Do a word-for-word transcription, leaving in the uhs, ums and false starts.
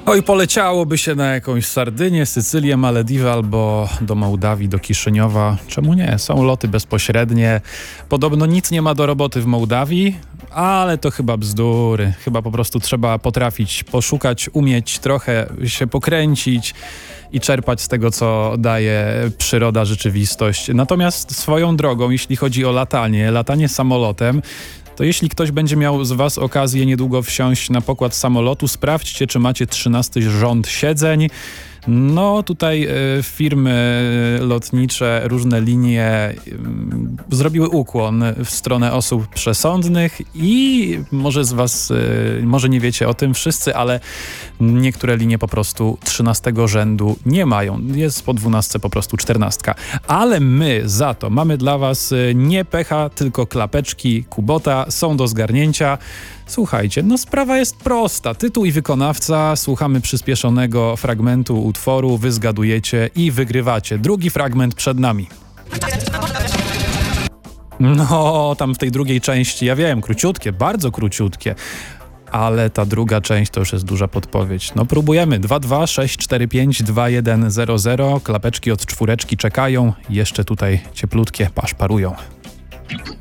Oj, poleciałoby się na jakąś Sardynię, Sycylię, Malediwy albo do Mołdawii, do Kiszyniowa. Czemu nie? Są loty bezpośrednie. Podobno nic nie ma do roboty w Mołdawii, ale to chyba bzdury. Chyba po prostu trzeba potrafić poszukać, umieć trochę się pokręcić i czerpać z tego, co daje przyroda, rzeczywistość. Natomiast swoją drogą, jeśli chodzi o latanie, latanie samolotem, to jeśli ktoś będzie miał z was okazję niedługo wsiąść na pokład samolotu, sprawdźcie, czy macie trzynasty rząd siedzeń. No tutaj y, firmy lotnicze, różne linie y, zrobiły ukłon w stronę osób przesądnych i może z was, y, może nie wiecie o tym wszyscy, ale niektóre linie po prostu trzynastego rzędu nie mają. Jest po dwunastce po prostu czternastka. Ale my za to mamy dla was y, nie pecha, tylko klapeczki Kubota są do zgarnięcia. Słuchajcie, no sprawa jest prosta. Tytuł i wykonawca, słuchamy przyspieszonego fragmentu utworu, wy zgadujecie i wygrywacie. Drugi fragment przed nami. No, tam w tej drugiej części, ja wiem, króciutkie, bardzo króciutkie, ale ta druga część to już jest duża podpowiedź. No próbujemy. dwa dwa sześć cztery pięć dwa jeden zero zero. Klapeczki od czwóreczki czekają. Jeszcze tutaj cieplutkie paszparują.